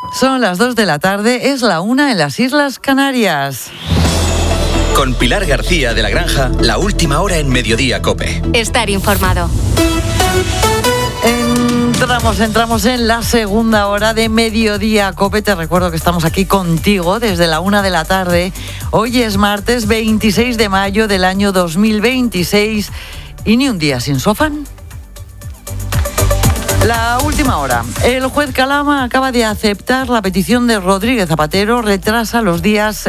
Son las 2 de la tarde, es la 1 en las Islas Canarias. Con Pilar García de la Granja, la última hora en Mediodía COPE. Estar informado. Entramos en la segunda hora de Mediodía COPE. Te recuerdo que estamos aquí contigo desde la 1 de la tarde. Hoy es martes 26 de mayo del año 2026 y ni un día sin sofá. La última hora. El juez Calama acaba de aceptar la petición de Rodríguez Zapatero. Retrasa a los días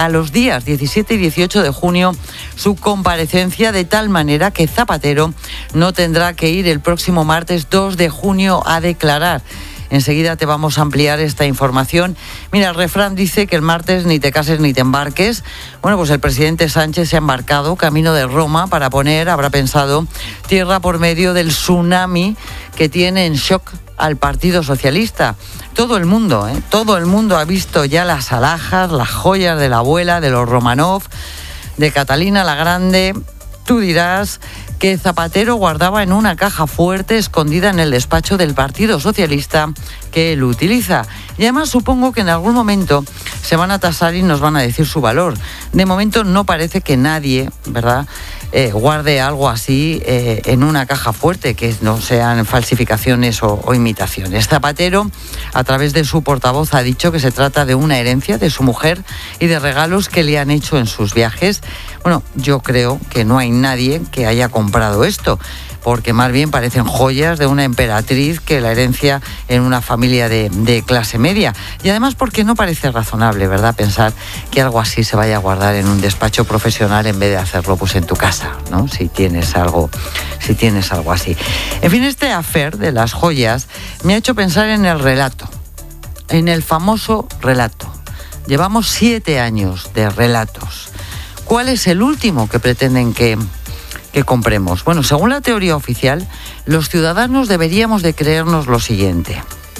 17 y 18 de junio su comparecencia, de tal manera que Zapatero no tendrá que ir el próximo martes 2 de junio a declarar. Enseguida te vamos a ampliar esta información. Mira, el refrán dice que el martes ni te cases ni te embarques. Bueno, pues el presidente Sánchez se ha embarcado camino de Roma para poner, habrá pensado, tierra por medio del tsunami que tiene en shock al Partido Socialista. Todo el mundo ha visto ya las alhajas, las joyas de la abuela, de los Romanov, de Catalina la Grande. Tú dirás que Zapatero guardaba en una caja fuerte escondida en el despacho del Partido Socialista que él utiliza. Y además supongo que en algún momento se van a tasar y nos van a decir su valor. De momento no parece que nadie, ¿verdad?, guarde algo así en una caja fuerte, que no sean falsificaciones o imitaciones. Zapatero, a través de su portavoz, ha dicho que se trata de una herencia de su mujer y de regalos que le han hecho en sus viajes. Bueno, yo creo que no hay nadie que haya comprado esto, porque más bien parecen joyas de una emperatriz que la herencia en una familia de clase media. Y además porque no parece razonable, ¿verdad?, pensar que algo así se vaya a guardar en un despacho profesional en vez de hacerlo pues en tu casa, ¿no? Si tienes algo así. En fin, este affair de las joyas me ha hecho pensar en el relato, en el famoso relato. Llevamos 7 años de relatos. ¿Cuál es el último que pretenden que compremos? Bueno, según la teoría oficial, los ciudadanos deberíamos de creernos lo siguiente.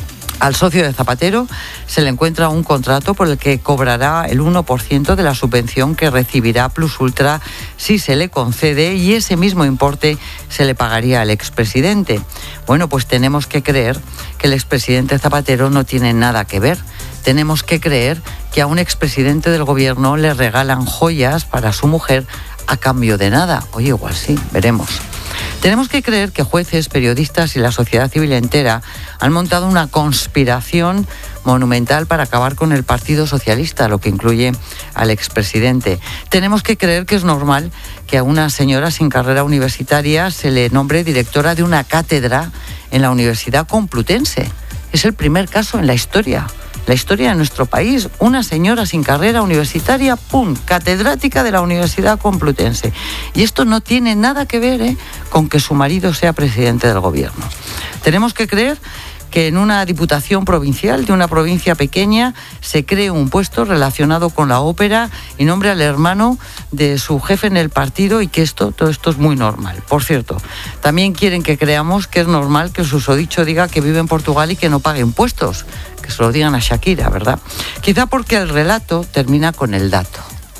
Al socio de Zapatero se le encuentra un contrato por el que cobrará el 1% de la subvención que recibirá Plus Ultra si se le concede, y ese mismo importe se le pagaría al expresidente. Bueno, pues tenemos que creer que el expresidente Zapatero no tiene nada que ver. Tenemos que creer que a un expresidente del gobierno le regalan joyas para su mujer a cambio de nada. Oye, igual sí, veremos. Tenemos que creer que jueces, periodistas y la sociedad civil entera han montado una conspiración monumental para acabar con el Partido Socialista, lo que incluye al expresidente. Tenemos que creer que es normal que a una señora sin carrera universitaria se le nombre directora de una cátedra en la Universidad Complutense. Es el primer caso en la historia de nuestro país. Una señora sin carrera universitaria, ¡pum!, catedrática de la Universidad Complutense. Y esto no tiene nada que ver con que su marido sea presidente del gobierno. Tenemos que creer que en una diputación provincial de una provincia pequeña se cree un puesto relacionado con la ópera y nombre al hermano de su jefe en el partido, y que todo esto es muy normal. Por cierto, también quieren que creamos que es normal que el susodicho diga que vive en Portugal y que no pague impuestos. Que se lo digan a Shakira, ¿verdad? Quizá porque el relato termina con el dato.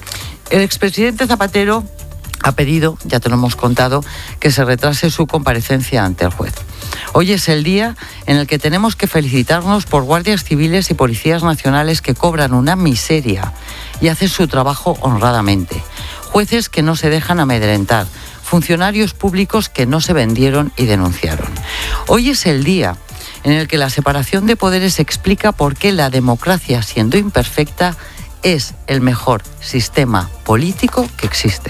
El expresidente Zapatero ha pedido, ya te lo hemos contado, que se retrase su comparecencia ante el juez. Hoy es el día en el que tenemos que felicitarnos por guardias civiles y policías nacionales que cobran una miseria y hacen su trabajo honradamente. Jueces que no se dejan amedrentar. Funcionarios públicos que no se vendieron y denunciaron. Hoy es el día en el que la separación de poderes explica por qué la democracia, siendo imperfecta, es el mejor sistema político que existe.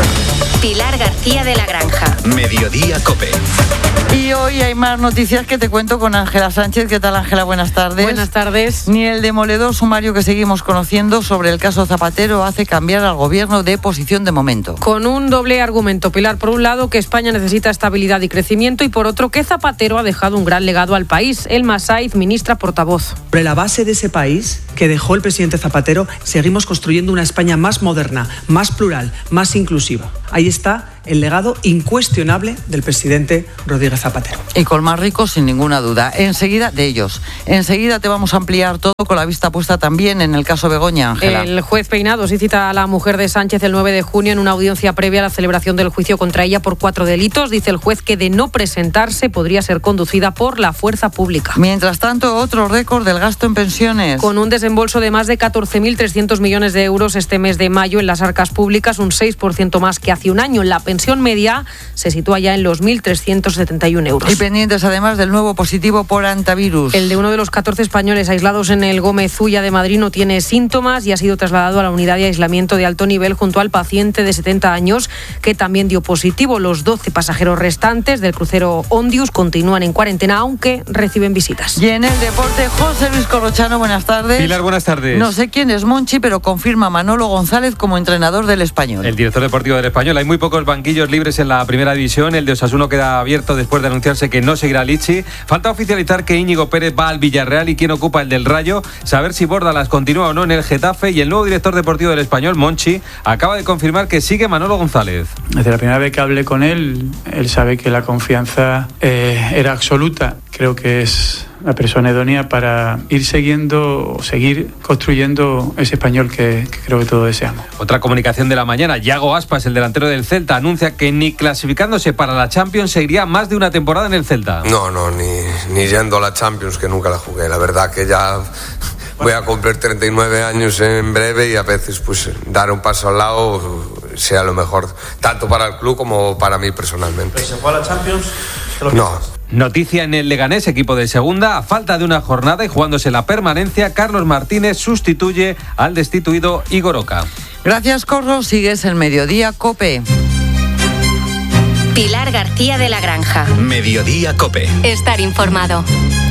Pilar García de la Granja. Mediodía COPE. Y hoy hay más noticias que te cuento con Ángela Sánchez. ¿Qué tal, Ángela? Buenas tardes. Buenas tardes. Ni el demoledor sumario que seguimos conociendo sobre el caso Zapatero hace cambiar al gobierno de posición de momento. Con un doble argumento, Pilar. Por un lado, que España necesita estabilidad y crecimiento, y por otro, que Zapatero ha dejado un gran legado al país. Elma Saiz, ministra portavoz. Sobre la base de ese país que dejó el presidente Zapatero, seguimos construyendo una España más moderna, más plural, más inclusiva. Ahí está el legado incuestionable del presidente Rodríguez Zapatero. Y con más ricos, sin ninguna duda. Enseguida te vamos a ampliar todo con la vista puesta también en el caso Begoña, Ángela. El juez Peinado sí cita a la mujer de Sánchez el 9 de junio en una audiencia previa a la celebración del juicio contra ella por 4 delitos. Dice el juez que de no presentarse podría ser conducida por la fuerza pública. Mientras tanto, otro récord del gasto en pensiones. Con un desembolso de más de 14.300 millones de euros este mes de mayo en las arcas públicas, un 6% más que hace un año. La pensión media se sitúa ya en los 1.371 euros. Y pendientes además del nuevo positivo por antivirus. El de uno de los 14 españoles aislados en el Gómez Ulla de Madrid no tiene síntomas y ha sido trasladado a la unidad de aislamiento de alto nivel junto al paciente de 70 años que también dio positivo. Los 12 pasajeros restantes del crucero Ondius continúan en cuarentena, aunque reciben visitas. Y en el deporte, José Luis Corrochano, buenas tardes. Pilar, buenas tardes. No sé quién es Monchi, pero confirma Manolo González como entrenador del Español. El director deportivo del Español. Hay muy pocos banquillos libres en la primera división. El de Osasuna queda abierto después de anunciarse que no seguirá Lichi. Falta oficializar que Íñigo Pérez va al Villarreal y quién ocupa el del Rayo. Saber si Bórdalas continúa o no en el Getafe. Y el nuevo director deportivo del Español, Monchi, acaba de confirmar que sigue Manolo González. Desde la primera vez que hablé con él sabe que la confianza era absoluta. Creo que es la persona idónea para ir seguir construyendo ese Español que creo que todos deseamos. Otra comunicación de la mañana. Yago Aspas, el delantero del Celta, anuncia que ni clasificándose para la Champions seguiría más de una temporada en el Celta. No, ni yendo a la Champions, que nunca la jugué. La verdad que ya voy a cumplir 39 años en breve y a veces pues dar un paso al lado sea lo mejor, tanto para el club como para mí personalmente. ¿Pero se juega la Champions? No. Noticia en el Leganés, equipo de segunda. A falta de una jornada y jugándose la permanencia, Carlos Martínez sustituye al destituido Igor Oca. Gracias, Corro. Sigues en Mediodía COPE. Pilar García de la Granja. Mediodía COPE. Estar informado.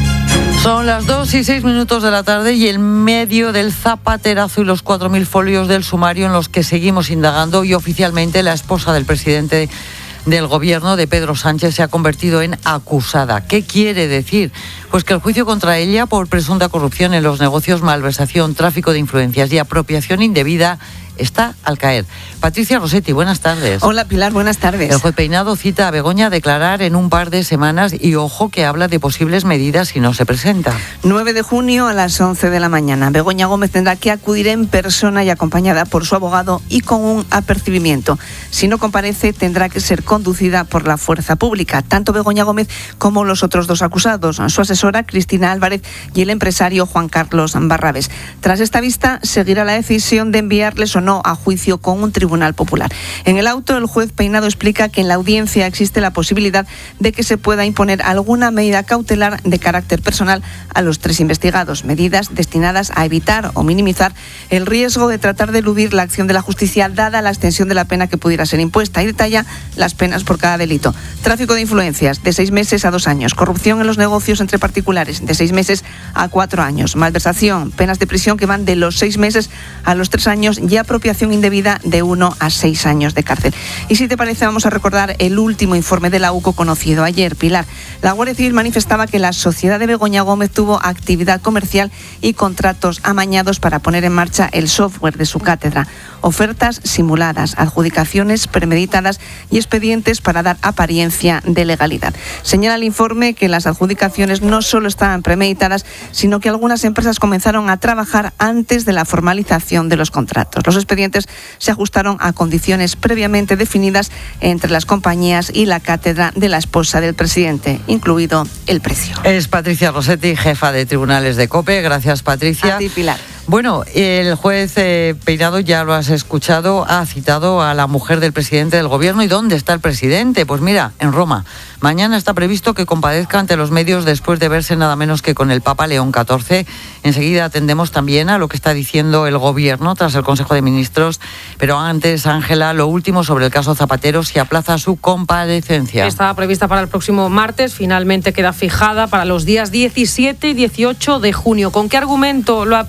Son las 2:06 de la tarde y en medio del zapaterazo y los 4.000 folios del sumario en los que seguimos indagando, y oficialmente la esposa del presidente del gobierno de Pedro Sánchez se ha convertido en acusada. ¿Qué quiere decir? Pues que el juicio contra ella por presunta corrupción en los negocios, malversación, tráfico de influencias y apropiación indebida está al caer. Patricia Rossetti, buenas tardes. Hola Pilar, buenas tardes. El juez Peinado cita a Begoña a declarar en un par de semanas y ojo que habla de posibles medidas si no se presenta. 9 de junio a las 11 de la mañana. Begoña Gómez tendrá que acudir en persona y acompañada por su abogado y con un apercibimiento. Si no comparece, tendrá que ser conducida por la fuerza pública, tanto Begoña Gómez como los otros dos acusados, su asesora Cristina Álvarez y el empresario Juan Carlos Barrabés. Tras esta vista, seguirá la decisión de enviarles o no a juicio con un tribunal popular. En el auto, el juez Peinado explica que en la audiencia existe la posibilidad de que se pueda imponer alguna medida cautelar de carácter personal a los 3 investigados, medidas destinadas a evitar o minimizar el riesgo de tratar de eludir la acción de la justicia dada la extensión de la pena que pudiera ser impuesta, y detalla las penas por cada delito. Tráfico de influencias, de 6 meses a 2 años. Corrupción en los negocios entre particulares, de 6 meses a 4 años. Malversación, penas de prisión que van de los 6 meses a los 3 años y apropiación indebida de 1 a 6 años de cárcel. Y si te parece, vamos a recordar el último informe de la UCO conocido ayer, Pilar. La Guardia Civil manifestaba que la sociedad de Begoña Gómez tuvo actividad comercial y contratos amañados para poner en marcha el software de su cátedra. Ofertas simuladas, adjudicaciones premeditadas y expedientes para dar apariencia de legalidad. Señala el informe que las adjudicaciones no solo estaban premeditadas, sino que algunas empresas comenzaron a trabajar antes de la formalización de los contratos. Los expedientes se ajustaron a condiciones previamente definidas entre las compañías y la cátedra de la esposa del presidente, incluido el precio. Es Patricia Rossetti, jefa de tribunales de COPE. Gracias, Patricia. A ti, Pilar. Bueno, el juez Peinado, ya lo has escuchado, ha citado a la mujer del presidente del gobierno. ¿Y dónde está el presidente? Pues mira, en Roma. Mañana está previsto que comparezca ante los medios después de verse nada menos que con el Papa León XIV. Enseguida atendemos también a lo que está diciendo el gobierno tras el Consejo de Ministros. Pero antes, Ángela, lo último sobre el caso Zapatero, se aplaza su comparecencia. Estaba prevista para el próximo martes, finalmente queda fijada para los días 17 y 18 de junio. ¿Con qué argumento lo ha pedido su defensa?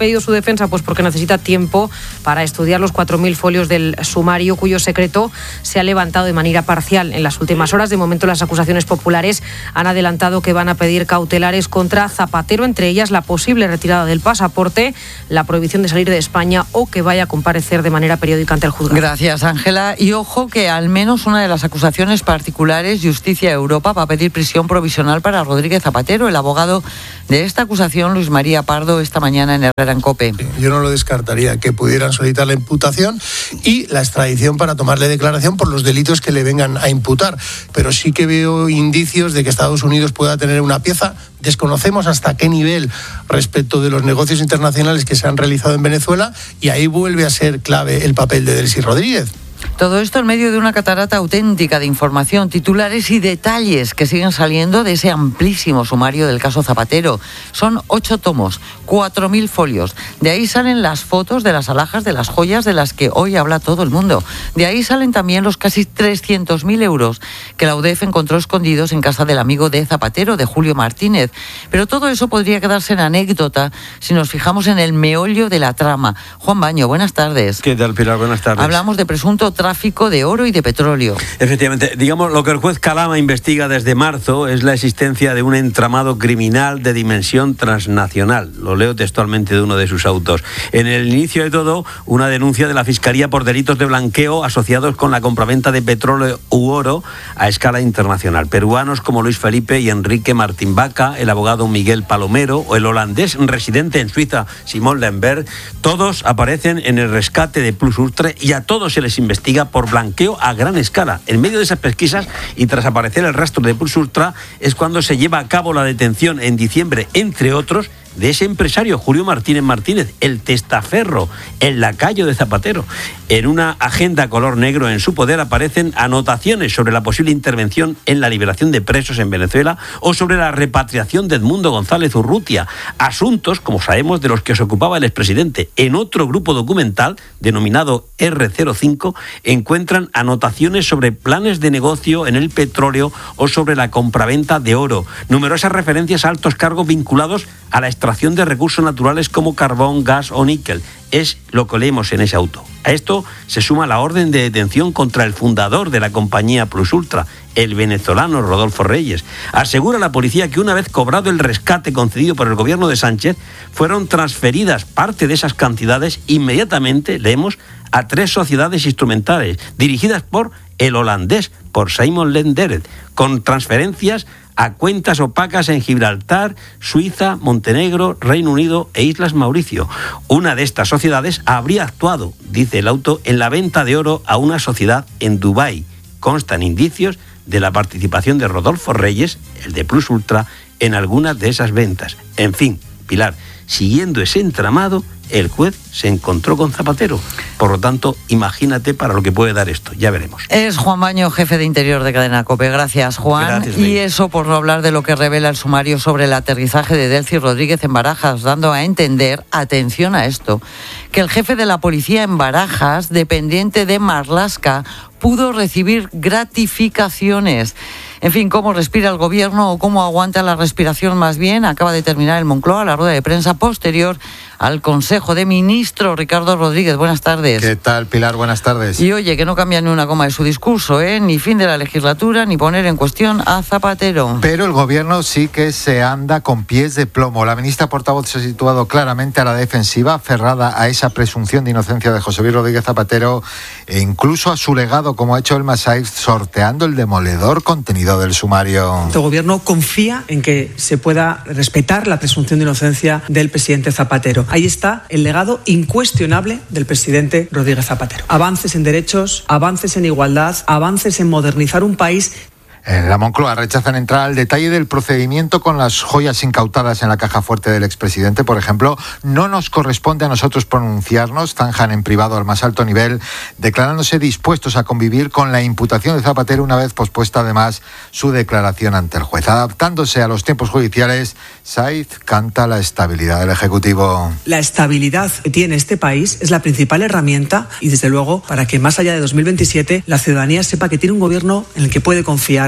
defensa? Pues porque necesita tiempo para estudiar los 4.000 folios del sumario, cuyo secreto se ha levantado de manera parcial en las últimas horas. De momento, las acusaciones populares han adelantado que van a pedir cautelares contra Zapatero, entre ellas la posible retirada del pasaporte, la prohibición de salir de España o que vaya a comparecer de manera periódica ante el juzgado. Gracias, Ángela. Y ojo que al menos una de las acusaciones particulares, Justicia Europa, va a pedir prisión provisional para Rodríguez Zapatero. El abogado de esta acusación, Luis María Pardo, esta mañana en Herrera en COPE. Yo no lo descartaría, que pudieran solicitar la imputación y la extradición para tomarle declaración por los delitos que le vengan a imputar. Pero sí que veo indicios de que Estados Unidos pueda tener una pieza. Desconocemos hasta qué nivel respecto de los negocios internacionales que se han realizado en Venezuela, y ahí vuelve a ser clave el papel de Delcy Rodríguez. Todo esto en medio de una catarata auténtica de información, titulares y detalles que siguen saliendo de ese amplísimo sumario del caso Zapatero. Son 8 tomos, 4.000 folios. De ahí salen las fotos de las alhajas, de las joyas de las que hoy habla todo el mundo. De ahí salen también los casi 300.000 euros que la UDEF encontró escondidos en casa del amigo de Zapatero, de Julio Martínez. Pero todo eso podría quedarse en anécdota si nos fijamos en el meollo de la trama. Juan Baño, buenas tardes. ¿Qué tal, Pilar? Buenas tardes. Hablamos de presunto tráfico de oro y de petróleo. Efectivamente, digamos, lo que el juez Calama investiga desde marzo es la existencia de un entramado criminal de dimensión transnacional. Lo leo textualmente de uno de sus autos. En el inicio de todo, una denuncia de la Fiscalía por delitos de blanqueo asociados con la compraventa de petróleo u oro a escala internacional. Peruanos como Luis Felipe y Enrique Martín Vaca, el abogado Miguel Palomero o el holandés residente en Suiza, Simón Lemberg, todos aparecen en el rescate de Plus Ultra y a todos se les investiga por blanqueo a gran escala. En medio de esas pesquisas y tras aparecer el rastro de Plus Ultra es cuando se lleva a cabo la detención en diciembre, entre otros, de ese empresario Julio Martínez, el testaferro, el lacayo de Zapatero. En una agenda color negro en su poder aparecen anotaciones sobre la posible intervención en la liberación de presos en Venezuela o sobre la repatriación de Edmundo González Urrutia, asuntos, como sabemos, de los que se ocupaba el expresidente. En otro grupo documental, denominado R05, encuentran anotaciones sobre planes de negocio en el petróleo o sobre la compraventa de oro. Numerosas referencias a altos cargos vinculados a la extracción de recursos naturales como carbón, gas o níquel. Es lo que leemos en ese auto. A esto se suma la orden de detención contra el fundador de la compañía Plus Ultra, el venezolano Rodolfo Reyes. Asegura la policía que una vez cobrado el rescate concedido por el gobierno de Sánchez, fueron transferidas parte de esas cantidades inmediatamente, leemos, a 3 sociedades instrumentales dirigidas por el holandés, por Simon Lemberg, con transferencias a cuentas opacas en Gibraltar, Suiza, Montenegro, Reino Unido e Islas Mauricio. Una de estas sociedades habría actuado, dice el auto, en la venta de oro a una sociedad en Dubái. Constan indicios de la participación de Rodolfo Reyes, el de Plus Ultra, en algunas de esas ventas. En fin, Pilar, siguiendo ese entramado, el juez se encontró con Zapatero. Por lo tanto, imagínate para lo que puede dar esto. Ya veremos. Es Juan Baño, jefe de Interior de Cadena COPE. Gracias, Juan. Gracias, y eso por no hablar de lo que revela el sumario sobre el aterrizaje de Delcy Rodríguez en Barajas, dando a entender, atención a esto, que el jefe de la policía en Barajas, dependiente de Marlaska, pudo recibir gratificaciones. En fin, cómo respira el gobierno o cómo aguanta la respiración más bien, acaba de terminar el Moncloa, la rueda de prensa posterior al Consejo de Ministros. Ricardo Rodríguez, buenas tardes. ¿Qué tal, Pilar? Buenas tardes. Y oye, que no cambia ni una coma de su discurso, ni fin de la legislatura, ni poner en cuestión a Zapatero. Pero el gobierno sí que se anda con pies de plomo. La ministra portavoz se ha situado claramente a la defensiva, aferrada a esa presunción de inocencia de José Luis Rodríguez Zapatero e incluso a su legado, como ha hecho el Masaiz, sorteando el demoledor contenido del sumario. El gobierno confía en que se pueda respetar la presunción de inocencia del presidente Zapatero. Ahí está el legado incuestionable del presidente Rodríguez Zapatero. Avances en derechos, avances en igualdad, avances en modernizar un país. En la Moncloa rechazan entrar al detalle del procedimiento con las joyas incautadas en la caja fuerte del expresidente. Por ejemplo, no nos corresponde a nosotros pronunciarnos, zanjan en privado al más alto nivel, declarándose dispuestos a convivir con la imputación de Zapatero una vez pospuesta además su declaración ante el juez. Adaptándose a los tiempos judiciales, Saiz canta la estabilidad del Ejecutivo. La estabilidad que tiene este país es la principal herramienta y desde luego para que más allá de 2027 la ciudadanía sepa que tiene un gobierno en el que puede confiar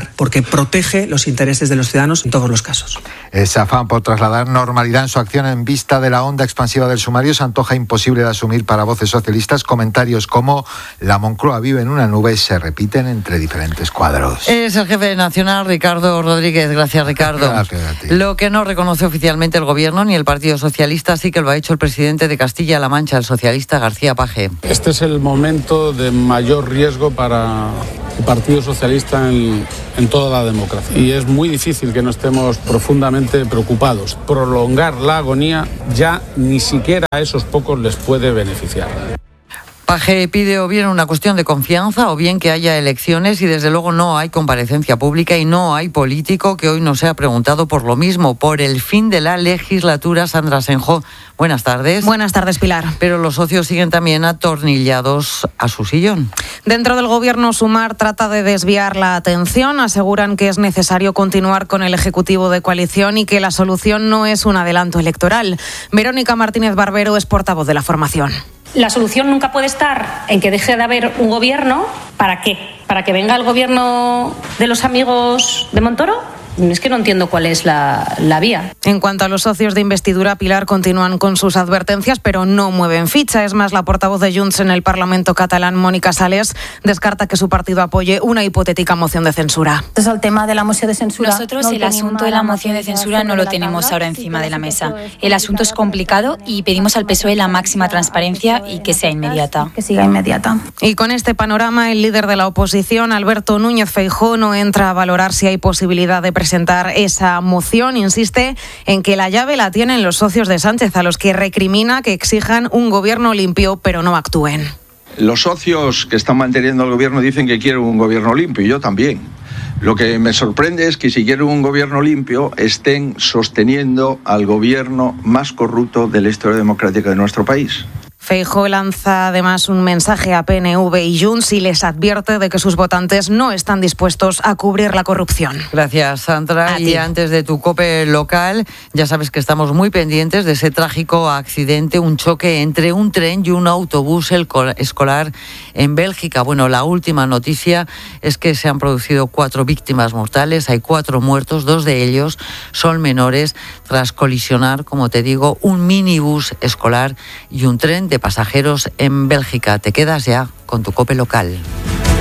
votar porque protege los intereses de los ciudadanos en todos los casos. Ese afán por trasladar normalidad en su acción en vista de la onda expansiva del sumario se antoja imposible de asumir para voces socialistas. Comentarios como la Moncloa vive en una nube se repiten entre diferentes cuadros. Es el jefe nacional, Ricardo Rodríguez. Gracias, Ricardo. Gracias a ti. Lo que no reconoce oficialmente el Gobierno ni el Partido Socialista, sí que lo ha hecho el presidente de Castilla-La Mancha, el socialista García Paje. Este es el momento de mayor riesgo para el Partido Socialista en toda la democracia. Y es muy difícil que no estemos profundamente preocupados. Prolongar la agonía ya ni siquiera a esos pocos les puede beneficiar. Paje pide o bien una cuestión de confianza o bien que haya elecciones y desde luego no hay comparecencia pública y no hay político que hoy no sea preguntado por lo mismo, por el fin de la legislatura. Sandra Senjo, buenas tardes. Buenas tardes, Pilar. Pero los socios siguen también atornillados a su sillón. Dentro del Gobierno, Sumar trata de desviar la atención. Aseguran que es necesario continuar con el Ejecutivo de coalición y que la solución no es un adelanto electoral. Verónica Martínez Barbero es portavoz de la formación. La solución nunca puede estar en que deje de haber un gobierno. ¿Para qué? ¿Para que venga el gobierno de los amigos de Montoro? Es que no entiendo cuál es la vía. En cuanto a los socios de investidura, Pilar, continúan con sus advertencias, pero no mueven ficha. Es más, la portavoz de Junts en el Parlamento catalán, Mónica Sales, descarta que su partido apoye una hipotética moción de censura. Este es el tema de la moción de censura. Nosotros el asunto de la moción de censura no lo tenemos ahora encima de la mesa. El asunto es complicado y pedimos al PSOE la máxima transparencia y que sea inmediata. Que siga inmediata. Y con este panorama, el líder de la oposición, Alberto Núñez Feijóo, no entra a valorar si hay posibilidad de presentar esa moción. Insiste en que la llave la tienen los socios de Sánchez, a los que recrimina que exijan un gobierno limpio, pero no actúen. Los socios que están manteniendo el gobierno dicen que quieren un gobierno limpio, y yo también. Lo que me sorprende es que si quieren un gobierno limpio estén sosteniendo al gobierno más corrupto de la historia democrática de nuestro país. Feijóo lanza además un mensaje a PNV y Junts y les advierte de que sus votantes no están dispuestos a cubrir la corrupción. Gracias, Sandra. Y antes de tu COPE local, ya sabes que estamos muy pendientes de ese trágico accidente, un choque entre un tren y un autobús escolar en Bélgica. Bueno, la última noticia es que se han producido 4 víctimas mortales, hay 4 muertos, 2 de ellos son menores, tras colisionar, como te digo, un minibús escolar y un tren de pasajeros en Bélgica. Te quedas ya con tu COPE local.